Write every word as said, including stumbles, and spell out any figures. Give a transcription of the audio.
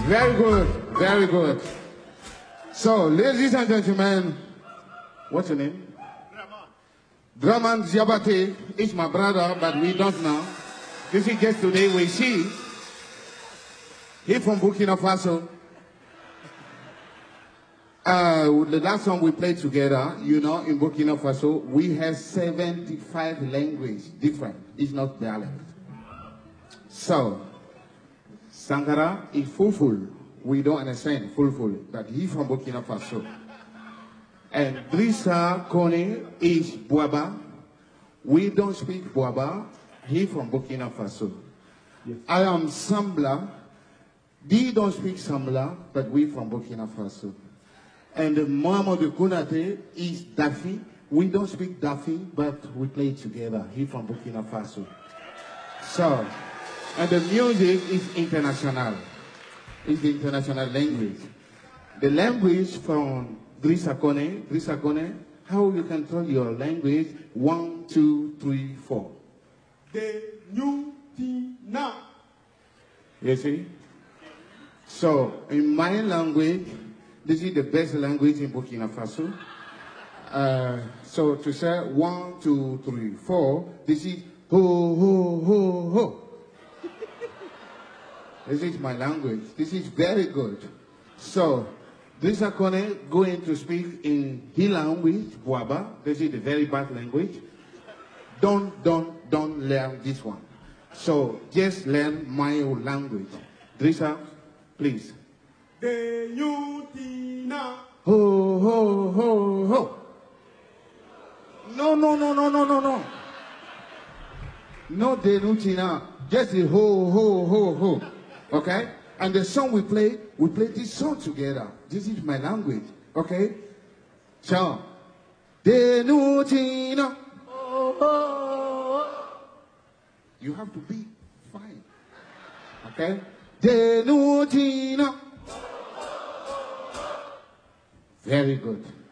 Very good, very good. So, ladies and gentlemen, what's your name? Draman Ziabate is my brother, but we don't know. This is just today we see. He from Burkina Faso. Uh, the last song we played together, you know, in Burkina Faso, we have seventy-five languages different. It's not dialect. So, Sankara is Fulful. We don't understand Fulful, but he from Burkina Faso. And Drissa Kone is Boaba. We don't speak Boaba. He from Burkina Faso. Yes. I am Sambla. They don't speak Sambla, but we from Burkina Faso. And Mohamed Konate is Daffy. We don't speak Daffy, but we play together. He from Burkina Faso. So, and the music is international. It's the international language. The language from Drissa Kone, Drissa Kone, how you can tell your language? One, two, three, four. The new thing now. You see? So, in my language, this is the best language in Burkina Faso. Uh, so to say one, two, three, four, this is ho, ho, ho, ho. This is my language. This is very good. So, Drissa Kone going to speak in his language, Boaba. This is the very bad language. Don't, don't, don't learn this one. So, just learn my own language. Drissa, please. The new thing now. Ho, ho, ho, ho. No, no, no, no, no, no, no. No denutina. Just the ho, ho, ho, ho. Okay? And the song we play, we play this song together. This is my language. Okay? So, denutina. Oh, oh, oh. You have to be fine. Okay? Denutina. Very good.